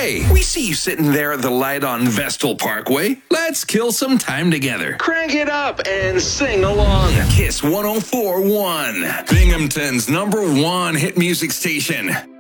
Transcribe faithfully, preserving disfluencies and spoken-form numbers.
Hey, we see you sitting there at the light on Vestal Parkway. Let's kill some time together. Crank it up and sing along. Kiss one oh four point one, Binghamton's number one hit music station.